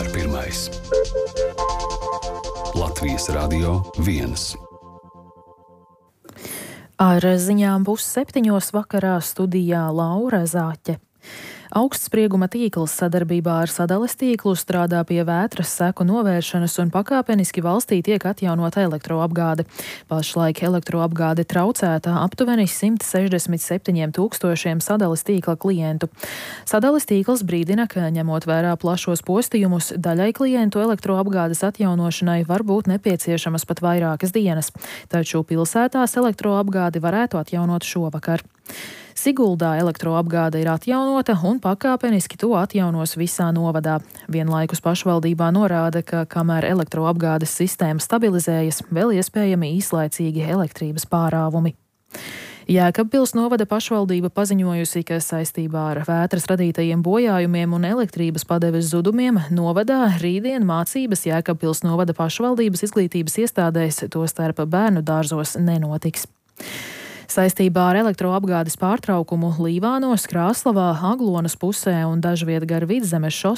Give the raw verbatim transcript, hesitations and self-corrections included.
pirmais. Latvijas Radio viens. Ar ziņām pusseptiņos vakarā studijā Laura Zāķe. Augstsprieguma tīkls sadarbībā ar sadales tīklu strādā pie vētras seku novēršanas un pakāpeniski valstī tiek atjaunota elektroapgāde. Pašlaik elektroapgāde traucēta aptuveni simt sešdesmit septiņiem tūkstošiem sadales tīkla klientu. Sadales tīkls brīdina, ka ņemot vērā plašos postījumus, daļai klientu elektroapgādes atjaunošanai var būt nepieciešamas pat vairākas dienas, taču pilsētās elektroapgādi varētu atjaunot šovakar. Siguldā elektroapgāde ir atjaunota un pakāpeniski to atjaunos visā novadā. Vienlaikus pašvaldībā norāda, ka kamēr elektroapgādes sistēma stabilizējas, vēl iespējami īslaicīgi elektrības pārāvumi. Jēkabpils novada pašvaldība paziņojusi, ka saistībā ar vētras radītajiem bojājumiem un elektrības padeves zudumiem novadā rītdien mācības Jēkabpils novada pašvaldības izglītības iestādēs, tostarp bērnu dārzos, nenotiks. Saistībā ar elektroapgādes pārtraukumu Līvānos, Krāslavā, Aglonas pusē un dažviet gar Vidzemes šoseju